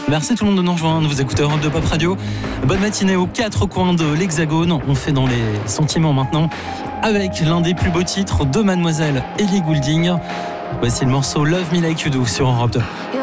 Merci tout le monde de nous rejoindre. Vous écoutez Europe 2 Pop Radio. Bonne matinée aux quatre coins de l'Hexagone. On fait dans les sentiments maintenant avec l'un des plus beaux titres de Mademoiselle Ellie Goulding. Voici le morceau Love Me Like You Do sur Europe 2.